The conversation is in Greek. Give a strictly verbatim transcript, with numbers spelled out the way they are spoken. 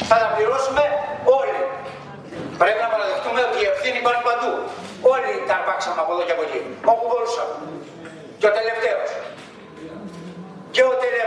Θα τα πληρώσουμε όλοι. Πρέπει να παραδεχτούμε ότι η ευθύνη υπάρχει παντού. Όλοι τα αρπάξαμε από εδώ και από εκεί, όπου μπορούσαμε. Και ο τελευταίος. Και ο τελευταίος.